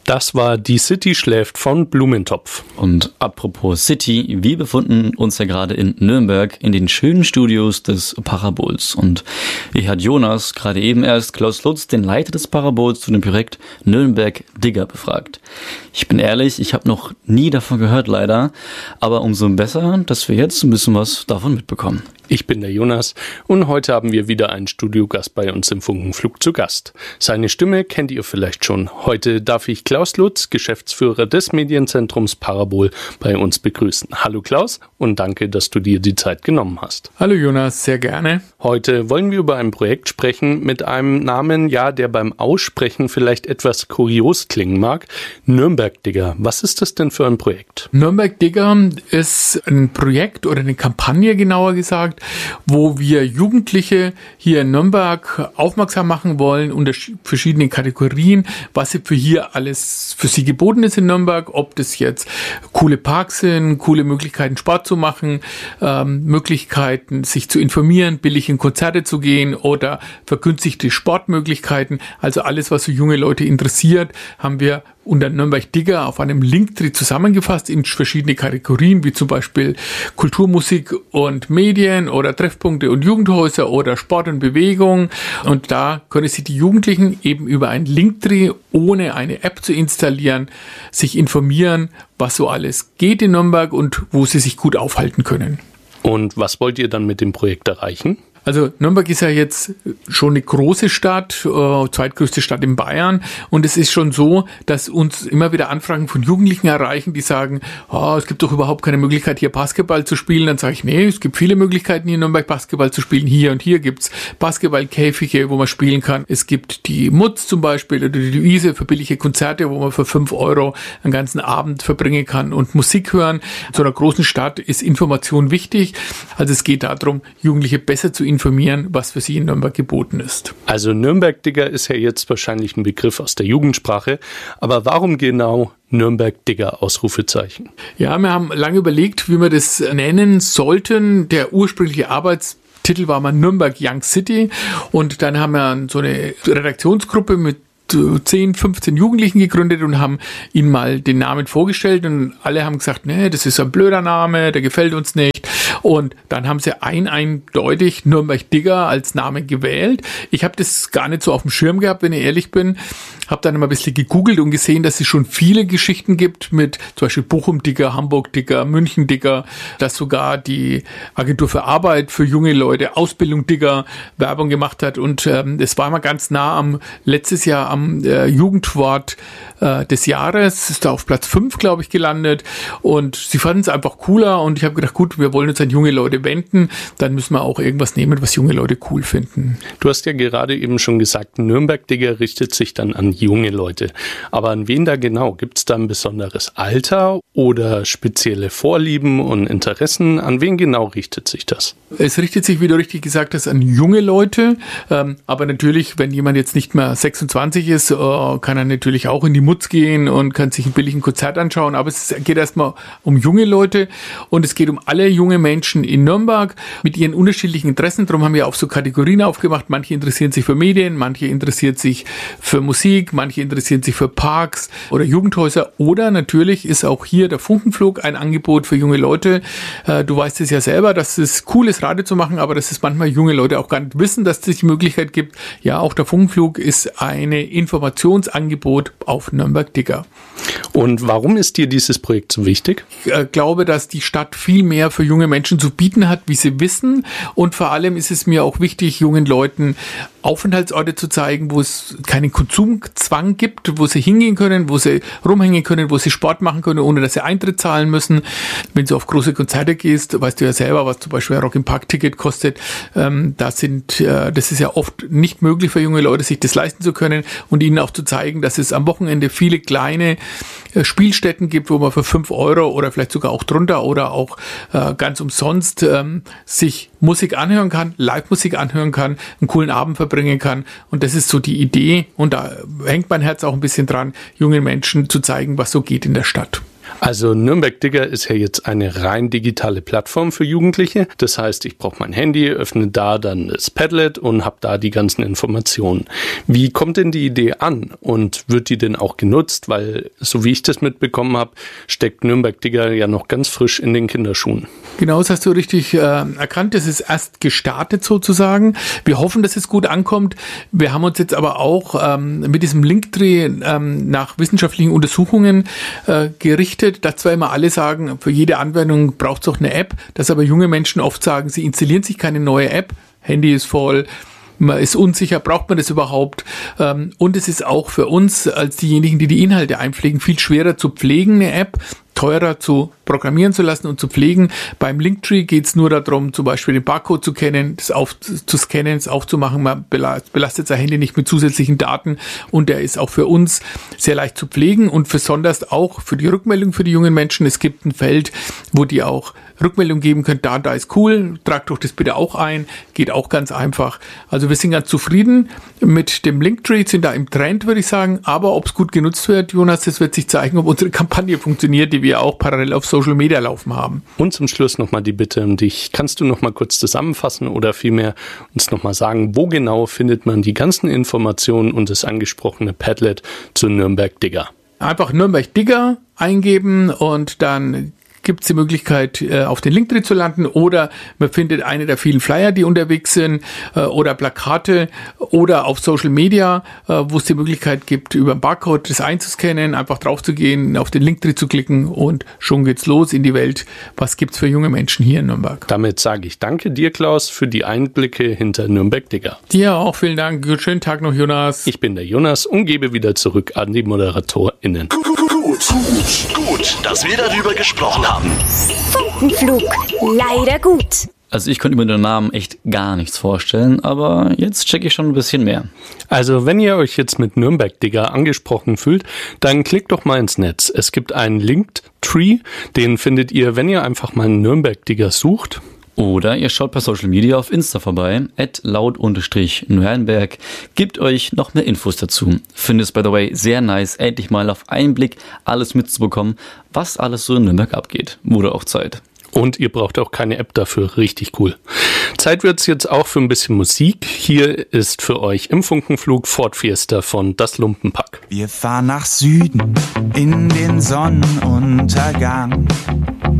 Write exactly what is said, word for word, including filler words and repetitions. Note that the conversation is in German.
Das war Die City schläft von Blumentopf. Und apropos City, wir befinden uns ja gerade in Nürnberg in den schönen Studios des Parabols. Und hier hat Jonas gerade eben erst Klaus Lutz, den Leiter des Parabols, zu dem Projekt Nürnberg Digger befragt. Ich bin ehrlich, ich habe noch nie davon gehört leider, aber umso besser, dass wir jetzt ein bisschen was davon mitbekommen. Ich bin der Jonas und heute haben wir wieder einen Studiogast bei uns im Funkenflug zu Gast. Seine Stimme kennt ihr vielleicht schon. Heute darf ich Klaus Lutz, Geschäftsführer des Medienzentrums Parabol, bei uns begrüßen. Hallo Klaus und danke, dass du dir die Zeit genommen hast. Hallo Jonas, sehr gerne. Heute wollen wir über ein Projekt sprechen mit einem Namen, ja, der beim Aussprechen vielleicht etwas kurios klingen mag. Nürnberg Digger. Was ist das denn für ein Projekt? Nürnberg Digger ist ein Projekt oder eine Kampagne, genauer gesagt, wo wir Jugendliche hier in Nürnberg aufmerksam machen wollen unter verschiedenen Kategorien, was für hier alles für sie geboten ist in Nürnberg, ob das jetzt coole Parks sind, coole Möglichkeiten Sport zu machen, ähm, Möglichkeiten sich zu informieren, billig in Konzerte zu gehen oder vergünstigte Sportmöglichkeiten, also alles, was so junge Leute interessiert, haben wir unter Nürnberg Digger auf einem Linktree zusammengefasst in verschiedene Kategorien, wie zum Beispiel Kultur, Musik und Medien oder Treffpunkte und Jugendhäuser oder Sport und Bewegung. Und da können sich die Jugendlichen eben über ein Linktree, ohne eine App zu installieren, sich informieren, was so alles geht in Nürnberg und wo sie sich gut aufhalten können. Und was wollt ihr dann mit dem Projekt erreichen? Also Nürnberg ist ja jetzt schon eine große Stadt, äh, zweitgrößte Stadt in Bayern, und es ist schon so, dass uns immer wieder Anfragen von Jugendlichen erreichen, die sagen, oh, es gibt doch überhaupt keine Möglichkeit, hier Basketball zu spielen. Dann sage ich, nee, es gibt viele Möglichkeiten, hier in Nürnberg Basketball zu spielen. Hier und hier gibt's Basketballkäfige, wo man spielen kann. Es gibt die Mutz zum Beispiel oder die Wiese für billige Konzerte, wo man für fünf Euro einen ganzen Abend verbringen kann und Musik hören. In so einer großen Stadt ist Information wichtig. Also es geht darum, Jugendliche besser zu informieren, was für sie in Nürnberg geboten ist. Also Nürnberg Digger ist ja jetzt wahrscheinlich ein Begriff aus der Jugendsprache, aber warum genau Nürnberg Digger, Ausrufezeichen? Ja, wir haben lange überlegt, wie wir das nennen sollten. Der ursprüngliche Arbeitstitel war mal Nürnberg Young City, und dann haben wir so eine Redaktionsgruppe mit zehn, fünfzehn Jugendlichen gegründet und haben ihnen mal den Namen vorgestellt, und alle haben gesagt, nee, das ist ein blöder Name, der gefällt uns nicht. Und dann haben sie ein eindeutig Nürnberg Digger als Namen gewählt. Ich habe das gar nicht so auf dem Schirm gehabt, wenn ich ehrlich bin. Habe dann mal ein bisschen gegoogelt und gesehen, dass es schon viele Geschichten gibt mit zum Beispiel Bochum Digger, Hamburg Digger, München Digger, dass sogar die Agentur für Arbeit für junge Leute, Ausbildung Digger, Werbung gemacht hat. Und ähm, das war mal ganz nah am letztes Jahr am äh, Jugendwort äh, des Jahres. Ist da auf Platz fünf, glaube ich, gelandet. Und sie fanden es einfach cooler, und ich habe gedacht, gut, wir wollen uns an junge Leute wenden, dann müssen wir auch irgendwas nehmen, was junge Leute cool finden. Du hast ja gerade eben schon gesagt, Nürnberg Digger richtet sich dann an junge Leute. Aber an wen da genau? Gibt es da ein besonderes Alter oder spezielle Vorlieben und Interessen? An wen genau richtet sich das? Es richtet sich, wie du richtig gesagt hast, an junge Leute. Ähm, aber natürlich, wenn jemand jetzt nicht mehr sechsundzwanzig ist, äh, kann er natürlich auch in die Mutz gehen und kann sich einen billigen Konzert anschauen. Aber es geht erstmal um junge Leute, und es geht um alle junge Menschen in Nürnberg mit ihren unterschiedlichen Interessen. Darum haben wir auch so Kategorien aufgemacht. Manche interessieren sich für Medien, manche interessieren sich für Musik, manche interessieren sich für Parks oder Jugendhäuser. Oder natürlich ist auch hier der Funkenflug ein Angebot für junge Leute. Du weißt es ja selber, dass es cool ist, Radio zu machen, aber dass es manchmal junge Leute auch gar nicht wissen, dass es die Möglichkeit gibt. Ja, auch der Funkenflug ist ein Informationsangebot auf Nürnberg Digger. Und warum ist dir dieses Projekt so wichtig? Ich glaube, dass die Stadt viel mehr für junge Menschen zu bieten hat, wie sie wissen. Und vor allem ist es mir auch wichtig, jungen Leuten Aufenthaltsorte zu zeigen, wo es keinen Konsumzwang gibt, wo sie hingehen können, wo sie rumhängen können, wo sie Sport machen können, ohne dass sie Eintritt zahlen müssen. Wenn du auf große Konzerte gehst, weißt du ja selber, was zum Beispiel ein Rock im Park Ticket kostet. Ähm, das sind, äh, das ist ja oft nicht möglich für junge Leute, sich das leisten zu können, und ihnen auch zu zeigen, dass es am Wochenende viele kleine äh, Spielstätten gibt, wo man für fünf Euro oder vielleicht sogar auch drunter oder auch äh, ganz umsonst ähm, sich Musik anhören kann, Live-Musik anhören kann, einen coolen Abend verbringen kann. Und das ist so die Idee. Und da hängt mein Herz auch ein bisschen dran, jungen Menschen zu zeigen, was so geht in der Stadt. Also Nürnberg Digger ist ja jetzt eine rein digitale Plattform für Jugendliche. Das heißt, ich brauche mein Handy, öffne da dann das Padlet und habe da die ganzen Informationen. Wie kommt denn die Idee an und wird die denn auch genutzt? Weil, so wie ich das mitbekommen habe, steckt Nürnberg Digger ja noch ganz frisch in den Kinderschuhen. Genau, das hast du richtig äh, erkannt. Das ist erst gestartet sozusagen. Wir hoffen, dass es gut ankommt. Wir haben uns jetzt aber auch ähm, mit diesem Linktree ähm, nach wissenschaftlichen Untersuchungen äh, gerichtet, dass zwar immer alle sagen, für jede Anwendung braucht es auch eine App, dass aber junge Menschen oft sagen, sie installieren sich keine neue App, Handy ist voll, man ist unsicher, braucht man das überhaupt? Und es ist auch für uns als diejenigen, die die Inhalte einpflegen, viel schwerer zu pflegen, eine App, teurer zu programmieren zu lassen und zu pflegen. Beim Linktree geht es nur darum, zum Beispiel den Barcode zu kennen, das auf, zu scannen, es aufzumachen. Man belastet sein Handy nicht mit zusätzlichen Daten und der ist auch für uns sehr leicht zu pflegen und besonders auch für die Rückmeldung für die jungen Menschen. Es gibt ein Feld, wo die auch Rückmeldung geben können, da, da ist cool, tragt doch das bitte auch ein, geht auch ganz einfach. Also wir sind ganz zufrieden mit dem Linktree, sind da im Trend, würde ich sagen, aber ob es gut genutzt wird, Jonas, das wird sich zeigen, ob unsere Kampagne funktioniert, die wir auch parallel auf Social Media laufen haben. Und zum Schluss nochmal die Bitte an dich, kannst du nochmal kurz zusammenfassen oder vielmehr uns nochmal sagen, wo genau findet man die ganzen Informationen und das angesprochene Padlet zu Nürnberg Digger? Einfach Nürnberg Digger eingeben und dann gibt es die Möglichkeit, auf den Linktree zu landen oder man findet eine der vielen Flyer, die unterwegs sind oder Plakate oder auf Social Media, wo es die Möglichkeit gibt, über den Barcode das einzuscannen, einfach drauf zu gehen, auf den Linktree zu klicken und schon geht's los in die Welt. Was gibt's für junge Menschen hier in Nürnberg? Damit sage ich danke dir, Klaus, für die Einblicke hinter Nürnberg Digger. Dir auch vielen Dank. Schönen Tag noch, Jonas. Ich bin der Jonas und gebe wieder zurück an die ModeratorInnen. Gut, gut, gut, dass wir darüber gesprochen haben. Funkenflug, leider gut. Also ich konnte mir den Namen echt gar nichts vorstellen, aber jetzt checke ich schon ein bisschen mehr. Also wenn ihr euch jetzt mit Nürnberg Digger angesprochen fühlt, dann klickt doch mal ins Netz. Es gibt einen Linktree, den findet ihr, wenn ihr einfach mal Nürnberg Digger sucht. Oder ihr schaut per Social Media auf Insta vorbei, at laut-nürnberg, gibt euch noch mehr Infos dazu. Finde es, by the way, sehr nice, endlich mal auf einen Blick alles mitzubekommen, was alles so in Nürnberg abgeht. Wurde auch Zeit. Und ihr braucht auch keine App dafür, richtig cool. Zeit wird's jetzt auch für ein bisschen Musik. Hier ist für euch im Funkenflug Ford Fiesta von Das Lumpenpack. Wir fahren nach Süden in den Sonnenuntergang.